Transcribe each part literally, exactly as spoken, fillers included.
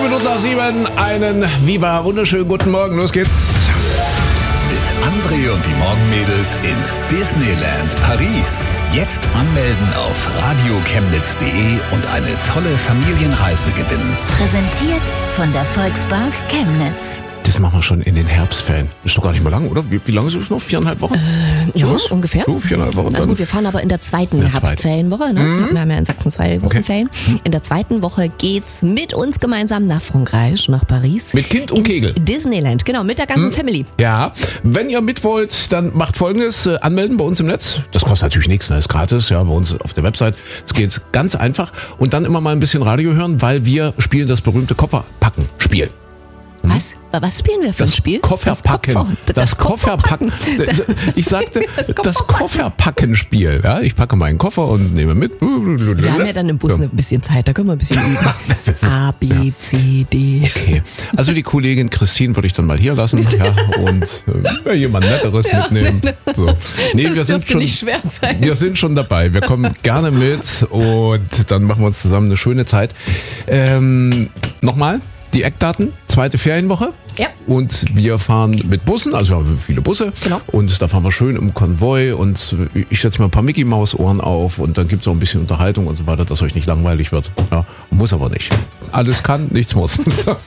Minuten nach sieben, einen Viva, wunderschönen guten Morgen, los geht's. Mit André und die Morgenmädels ins Disneyland Paris. Jetzt anmelden auf radio chemnitz punkt de und eine tolle Familienreise gewinnen. Präsentiert von der Volksbank Chemnitz. Das machen wir schon in den Herbstferien. Ist doch gar nicht mehr lang, oder? Wie, wie lange ist es noch? Viereinhalb Wochen? Äh, ja, was? ungefähr. So, viereinhalb Wochen. Also gut, wir fahren aber in der zweiten der Herbstferienwoche. Ne? Mhm. Wir haben ja in Sachsen zwei Wochenferien. Okay. In der zweiten Woche geht's mit uns gemeinsam nach Frankreich, nach Paris. Mit Kind und ins Kegel. Disneyland, genau, mit der ganzen mhm. Family. Ja, wenn ihr mit wollt, dann macht Folgendes, äh, anmelden bei uns im Netz. Das kostet natürlich nichts, ne? Ist gratis, ja, bei uns auf der Website. Es geht ganz einfach. Und dann immer mal ein bisschen Radio hören, weil wir spielen das berühmte Kofferpacken-Spiel. Was? Was spielen wir für ein Das Spiel? Kofferpacken. Das, Koffer, das, das Kofferpacken. Ich sagte, das, das Kofferpacken-Spiel. Ja, ich packe meinen Koffer und nehme mit. Wir haben ja dann im Bus so. ein bisschen Zeit, da können wir ein bisschen üben. A, B, ja. C, D. Okay. Also die Kollegin Christine würde ich dann mal hier lassen, ja, und äh, jemand Netteres ja, mitnehmen. So. Nee, das wir sind schon, nicht schwer sein. Wir sind schon dabei. Wir kommen gerne mit und dann machen wir uns zusammen eine schöne Zeit. Ähm, nochmal. Die Eckdaten, zweite Ferienwoche. Ja. Und wir fahren mit Bussen, also wir haben viele Busse. Genau. Und da fahren wir schön im Konvoi und ich setze mir ein paar Mickey-Maus-Ohren auf und dann gibt es auch ein bisschen Unterhaltung und so weiter, dass euch nicht langweilig wird. Ja, muss aber nicht. Alles kann, nichts muss.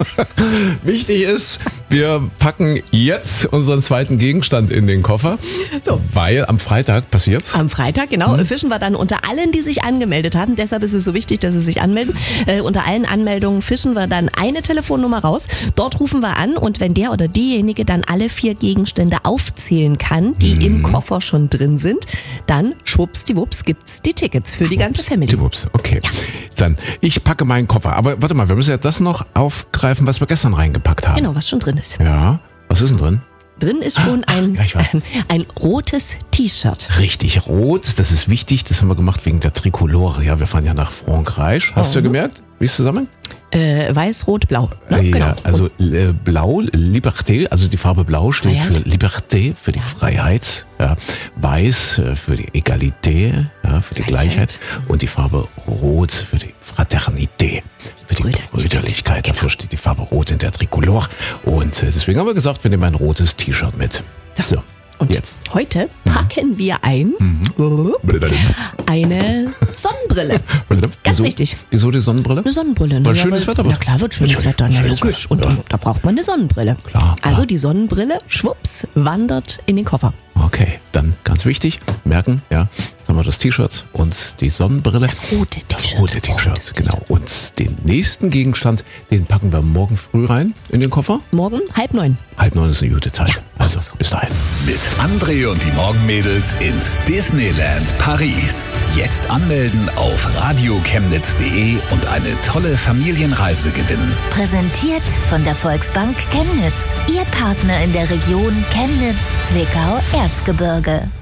Wichtig ist, wir packen jetzt unseren zweiten Gegenstand in den Koffer, so. Weil am Freitag passiert's. Am Freitag, genau, hm. fischen wir dann unter allen, die sich angemeldet haben. Deshalb ist es so wichtig, dass sie sich anmelden. Äh, unter allen Anmeldungen fischen wir dann eine Telefonnummer raus. Dort rufen wir an und wenn der oder diejenige dann alle vier Gegenstände aufzählen kann, die hm. im Koffer schon drin sind, dann schwuppsdiwupps gibt's die Tickets für die ganze Family. Schwuppsdiwupps, okay. Ja. Dann, ich packe meinen Koffer. Aber warte mal, wir müssen ja das noch aufgreifen, was wir gestern reingepackt haben. Genau, was schon drin ist. Ja, was ist denn drin? Drin ist schon ah, ein, ja, ich weiß. ein, ein rotes T-Shirt. Richtig, rot, das ist wichtig, das haben wir gemacht wegen der Trikolore. Ja, wir fahren ja nach Frankreich. Hast mhm. du gemerkt, wie es zusammen? Äh, weiß, rot, blau. Ne? Ja, genau. also äh, blau, Liberté, also die Farbe blau steht Freiheit. für Liberté, für die Freiheit. Ja. Weiß äh, für die Egalité, ja, für die Gleichheit. Gleichheit. Und die Farbe rot für die Fraternité, für die Brüderlichkeit. Brüderlichkeit. Dafür genau. steht die Farbe rot in der Tricolore. Und äh, deswegen haben wir gesagt, wir nehmen ein rotes T-Shirt mit. So. so. Und jetzt heute packen wir ein mhm. eine Sonnenbrille. Ganz wieso, wichtig. Wieso die Sonnenbrille? Eine Sonnenbrille. Weil ja, schönes Wetter wird. Na klar wird schönes Natürlich. Wetter, na Schönes logisch. Wetter. Und Ja. dann, da braucht man eine Sonnenbrille. Klar, also klar. die Sonnenbrille, schwupps, wandert in den Koffer. Okay, dann ganz wichtig, merken, ja, jetzt haben wir das T-Shirt und die Sonnenbrille. Das rote T-Shirt. Das rote T-Shirt, genau. Und den nächsten Gegenstand, den packen wir morgen früh rein in den Koffer. Morgen halb neun. Halb neun ist eine gute Zeit. Ja, also bis dahin. Mit André und die Morgenmädels ins Disneyland Paris. Jetzt anmelden auf radio chemnitz punkt de und eine tolle Familienreise gewinnen. Präsentiert von der Volksbank Chemnitz. Ihr Partner in der Region Chemnitz, Zwickau, Erzgebirge.